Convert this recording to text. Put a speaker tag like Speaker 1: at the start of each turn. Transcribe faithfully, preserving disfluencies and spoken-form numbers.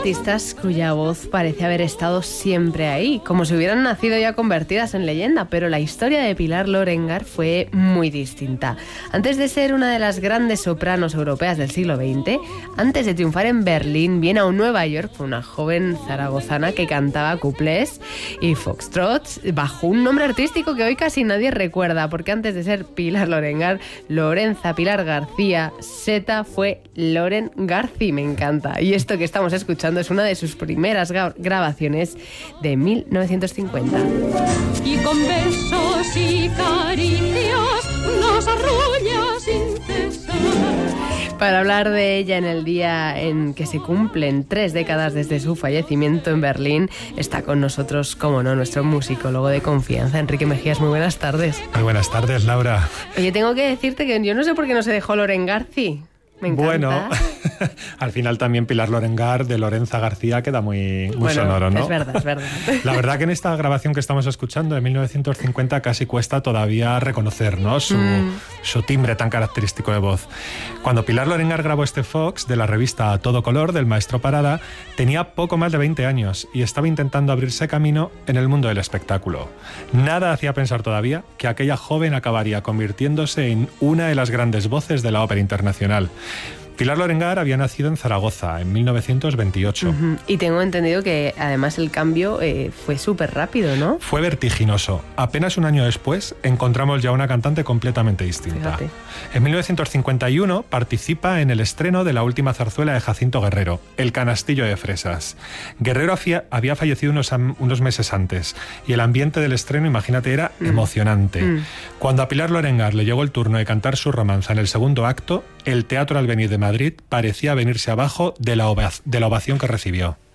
Speaker 1: artistas cuya voz parece haber estado siempre ahí, como si hubieran nacido ya convertidas en leyenda, pero la historia de Pilar Lorengar fue muy distinta. Antes de ser una de las grandes sopranos europeas del siglo veinte, antes de triunfar en Berlín, Viena o Nueva York, fue una joven zaragozana que cantaba cuplés y foxtrots bajo un nombre artístico que hoy casi nadie recuerda, porque antes de ser Pilar Lorengar, Lorenza Pilar García Seta fue Loren Garci, me encanta. Y esto que estamos escuchando es una de sus primeras gra- grabaciones de mil novecientos cincuenta.
Speaker 2: Y con besos y caricias nos arrulla sin cesar.
Speaker 1: Para hablar de ella en el día en que se cumplen tres décadas desde su fallecimiento en Berlín, está con nosotros, como no, nuestro musicólogo de confianza, Enrique Mejías. Muy buenas tardes.
Speaker 3: Muy buenas tardes, Laura.
Speaker 1: Oye, tengo que decirte que yo no sé por qué no se dejó Loren Garci. Me encanta.
Speaker 3: Bueno, al final también Pilar Lorengar de Lorenza García queda muy, muy
Speaker 1: bueno,
Speaker 3: sonoro, ¿no?
Speaker 1: Es verdad, es verdad.
Speaker 3: La verdad que en esta grabación que estamos escuchando de mil novecientos cincuenta casi cuesta todavía reconocer, ¿no? Su, mm. su timbre tan característico de voz. Cuando Pilar Lorengar grabó este Fox de la revista A Todo Color del maestro Parada, tenía poco más de veinte años y estaba intentando abrirse camino en el mundo del espectáculo. Nada hacía pensar todavía que aquella joven acabaría convirtiéndose en una de las grandes voces de la ópera internacional. Pilar Lorengar había nacido en Zaragoza en mil novecientos veintiocho.
Speaker 1: Uh-huh. Y tengo entendido que además el cambio eh, fue súper rápido, ¿no?
Speaker 3: Fue vertiginoso. Apenas un año después encontramos ya una cantante completamente distinta.
Speaker 1: Fíjate.
Speaker 3: En mil novecientos cincuenta y uno participa en el estreno de la última zarzuela de Jacinto Guerrero, El canastillo de fresas. Guerrero había fallecido unos, unos meses antes y el ambiente del estreno, imagínate, era mm. emocionante. Mm. Cuando a Pilar Lorengar le llegó el turno de cantar su romanza en el segundo acto, el Teatro Albenir de Madrid parecía venirse abajo de la, ova- de la ovación que recibió.